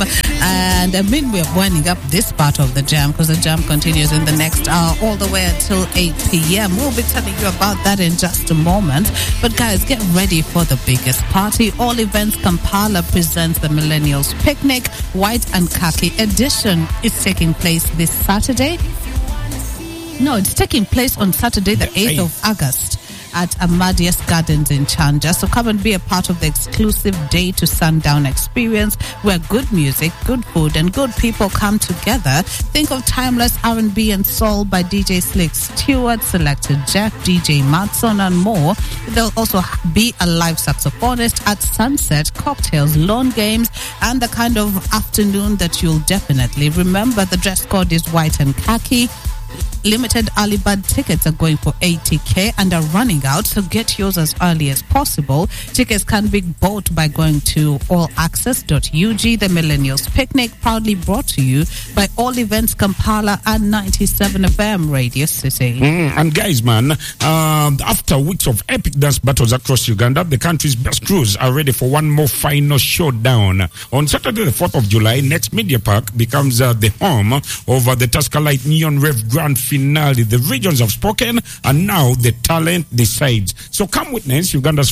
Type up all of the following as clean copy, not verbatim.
And I mean, we're winding up this part of the jam because the jam continues in the next hour all the way until 8 p.m. We'll be telling you about that in just a moment. But guys, get ready for the biggest party. All Events Kampala presents the Millennials Picnic White and Khaki Edition. It's taking place this Saturday. No, it's taking place on Saturday, the 8th of August. At Amadeus Gardens in Chanja. So come and be a part of the exclusive day to sundown experience where good music, good food and good people come together. Think of timeless R&B and soul by DJ Slick Stewart, Selected Jeff, DJ Matson and more. There'll also be a live saxophonist at sunset, cocktails, lawn games and the kind of afternoon that you'll definitely remember. The dress code is white and khaki. Limited early bird tickets are going for 80k and are running out, so get yours as early as possible. Tickets can be bought by going to allaccess.ug. The Millennials Picnic, proudly brought to you by All Events Kampala and 97 FM Radio City. And guys, man, after weeks of epic dance battles across Uganda, the country's best crews are ready for one more final showdown. On Saturday, the 4th of July, Next Media Park becomes the home of the Tuscalite Neon Rev Grand Finale. The regions have spoken and now the talent decides. So come witness Uganda's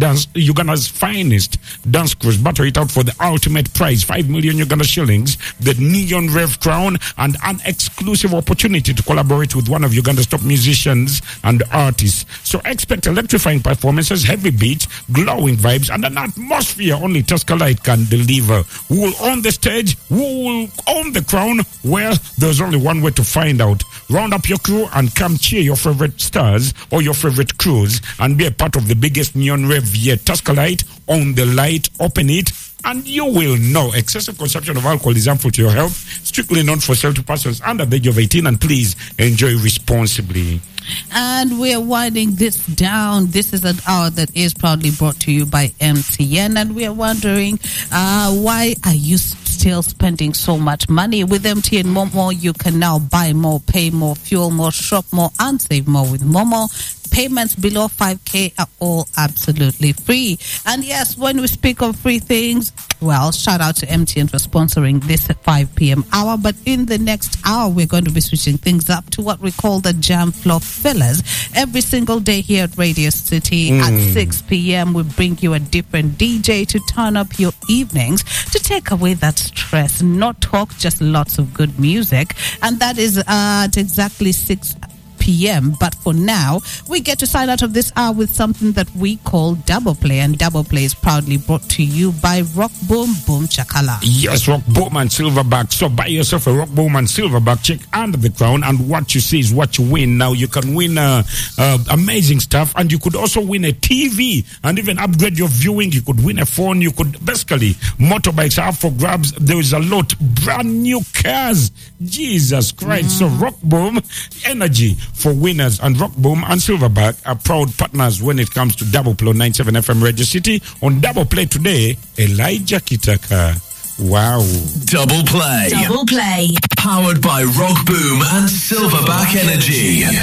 finest dance crews battle it out for the ultimate prize, 5 million Uganda shillings, the Neon Rev crown and an exclusive opportunity to collaborate with one of Uganda's top musicians and artists. So expect electrifying performances, heavy beats, glowing vibes and an atmosphere only Tuscalite can deliver. Who will own the stage? Who will own the crown? Well, there's only one way to find out. Round up your crew and come cheer your favorite stars or your favorite crews and be a part of the biggest Neon Rev yet. Tuscalite, own the light, open it, and you will know. Excessive consumption of alcohol is harmful to your health. Strictly not for sale to persons under the age of 18, and please enjoy responsibly. And we're winding this down. This is an hour that is proudly brought to you by MTN, and we're wondering why are you still spending so much money? With MTN Momo, you can now buy more, pay more, fuel more, shop more and save more with Momo. Payments below 5k are all absolutely free. And yes, when we speak of free things, well, shout out to MTN for sponsoring this 5 p.m. hour. But in the next hour, we're going to be switching things up to what we call the Jam Floor Fillers. Every single day here at Radio City at 6 p.m., we bring you a different DJ to turn up your evenings, to take away that stress, not talk, just lots of good music. And that is at exactly 6 p.m. But for now, we get to sign out of this hour with something that we call Double Play, and Double Play is proudly brought to you by Rock Boom Boom Chakala. Yes, Rock Boom and Silverback. So buy yourself a Rock Boom and Silverback, check under the crown, and what you see is what you win. Now you can win amazing stuff, and you could also win a TV and even upgrade your viewing. You could win a phone. You could basically, motorbikes are up for grabs. There is a lot, brand new cars. Jesus Christ. So Rock Boom, energy for winners, and Rock Boom and Silverback are proud partners when it comes to Double Play 97 FM Radio City. On Double Play today, Elijah Kitaka. Wow. Double Play. Double Play. Powered by Rock Boom and Silverback Energy.